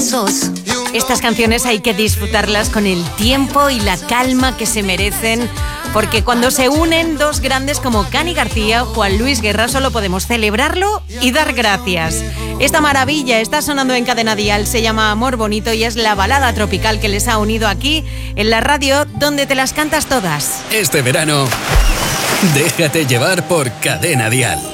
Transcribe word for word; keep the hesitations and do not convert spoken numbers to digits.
pasos. Estas canciones hay que disfrutarlas con el tiempo y la calma que se merecen, porque cuando se unen dos grandes como Cani García o Juan Luis Guerra solo podemos celebrarlo y dar gracias. Esta maravilla está sonando en Cadena Dial, se llama Amor Bonito y es la balada tropical que les ha unido aquí en la radio donde te las cantas todas. Este verano, déjate llevar por Cadena Dial.